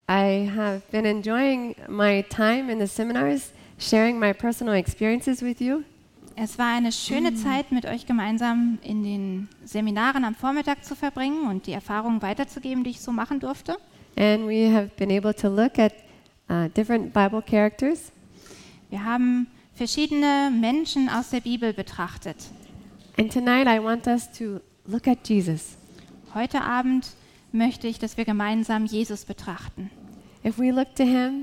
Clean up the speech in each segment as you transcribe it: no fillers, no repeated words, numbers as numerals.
I have been enjoying my time in the seminars, sharing my personal experiences with you. Es war eine schöne Zeit, mit euch gemeinsam in den Seminaren am Vormittag zu verbringen und die Erfahrungen weiterzugeben, die ich so machen durfte. And we have been able to look at different Bible characters. Wir haben verschiedene Menschen aus der Bibel betrachtet. And tonight I want us to look at Jesus. Heute Abend möchte ich, dass wir gemeinsam Jesus betrachten. If we look to him,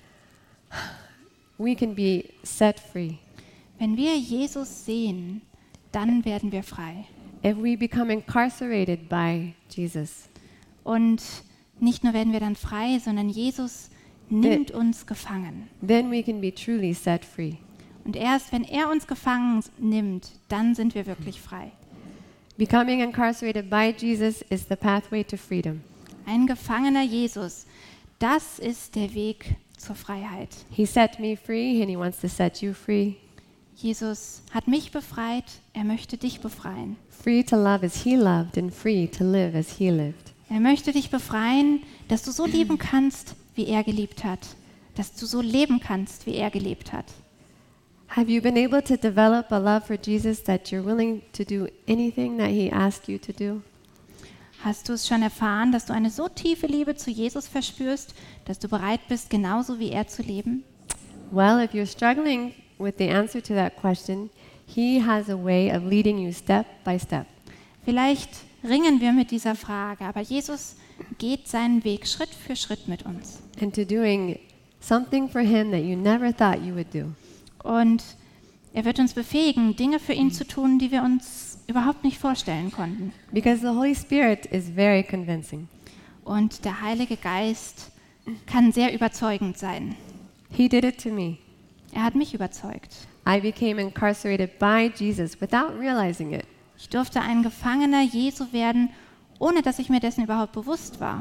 we can be set free. Wenn wir Jesus sehen, dann werden wir frei. If we become incarcerated by Jesus, Und nicht nur werden wir dann frei, sondern Jesus nimmt uns gefangen. then we can be truly set free. Und erst wenn er uns gefangen nimmt, dann sind wir wirklich frei. Becoming incarcerated by Jesus is the pathway to freedom. Ein gefangener Jesus, das ist der Weg zur Freiheit. He set me free and he wants to set you free. Jesus hat mich befreit, er möchte dich befreien. Free to love as he loved and free to live as he lived. Er möchte dich befreien, dass du so lieben kannst, wie er geliebt hat. Dass du so leben kannst, wie er gelebt hat. Have you been able to develop a love for Jesus that you're willing to do anything that he asked you to do? Hast du es schon erfahren, dass du eine so tiefe Liebe zu Jesus verspürst, dass du bereit bist, genauso wie er zu leben? Well, if you're struggling with the answer to that question, he has a way of leading you step by step. Vielleicht ringen wir mit dieser Frage, aber Jesus geht seinen Weg Schritt für Schritt mit uns. Into doing something for him that you never thought you would do. Und er wird uns befähigen, Dinge für ihn zu tun, die wir uns überhaupt nicht vorstellen konnten. Because the Holy Spirit is very convincing. Und der Heilige Geist kann sehr überzeugend sein. He did it to me. Er hat mich überzeugt. I became incarcerated by Jesus without realizing it. Ich durfte ein Gefangener Jesu werden, ohne dass ich mir dessen überhaupt bewusst war.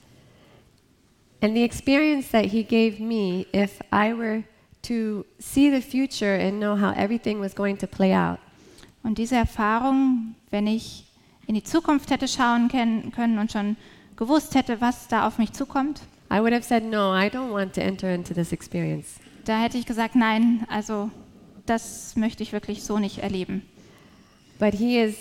And the experience that he gave me, if I were to see the future and know how everything was going to play out, Und diese Erfahrung, wenn ich in die Zukunft hätte schauen können und schon gewusst hätte, was da auf mich zukommt, I would have said, no, I don't want to enter into this experience. da hätte ich gesagt, nein, also das möchte ich wirklich so nicht erleben. But he is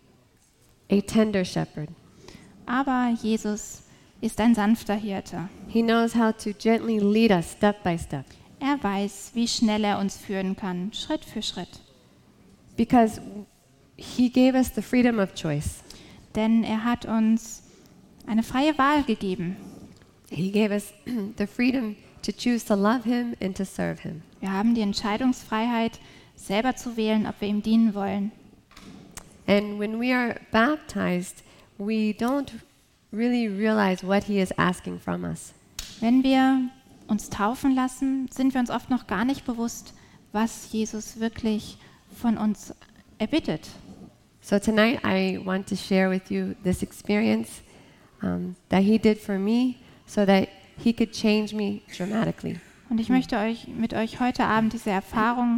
a tender shepherd. Aber Jesus ist ein sanfter Hirte. He knows how to gently lead us step by step. Er weiß, wie schnell er uns führen kann, Schritt für Schritt. Because he gave us the freedom of choice. Denn er hat uns eine freie Wahl gegeben. He gave us the freedom to choose to love him and to serve him. Wir haben die Entscheidungsfreiheit, selber zu wählen, ob wir ihm dienen wollen. And when we are baptized, we don't really realize what he is asking from us. Wenn wir uns taufen lassen, sind wir uns oft noch gar nicht bewusst, was Jesus wirklich von uns erbittet. So tonight I want to share with you this experience that he did for me so that he could change me dramatically. Und ich möchte mit euch heute Abend diese Erfahrung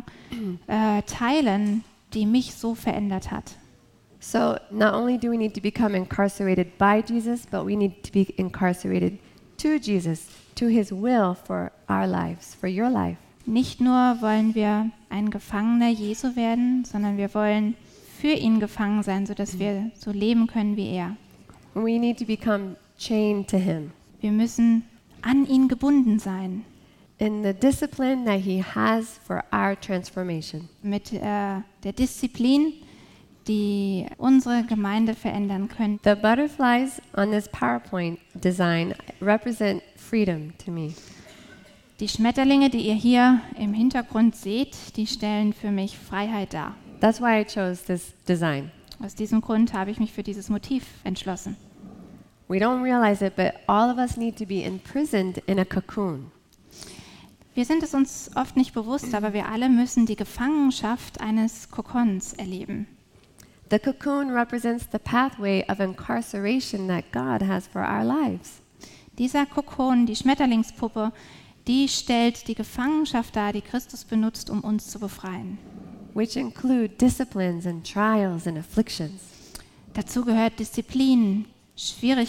teilen, die mich so verändert hat. So not only do we need to become incarcerated by Jesus, but we need to be incarcerated to Jesus, to his will for our lives, for your life. Nicht nur wollen wir ein Gefangener Jesu werden, sondern wir wollen für ihn gefangen sein, sodass wir so leben können wie er. We need to become chained to him Wir müssen an ihn gebunden sein, in the discipline that he has for our transformation. mit der Disziplin, die unsere Gemeinde verändern könnte. The butterflies on this PowerPoint design represent freedom to me. Die Schmetterlinge, die ihr hier im Hintergrund seht, die stellen für mich Freiheit dar. That's why I chose this design. Aus diesem Grund habe ich mich für dieses Motiv entschlossen. We don't realize it, but all of us need to be imprisoned in a cocoon. Wir sind es uns oft nicht bewusst, aber wir alle müssen die Gefangenschaft eines Kokons erleben. The cocoon represents the pathway of incarceration that God has for our lives. Dieser Kokon, die Schmetterlingspuppe, die stellt die Gefangenschaft dar, die Christus benutzt, um uns zu befreien. Which include disciplines and trials and afflictions. Dazu gehört Disziplin, Schwierigkeiten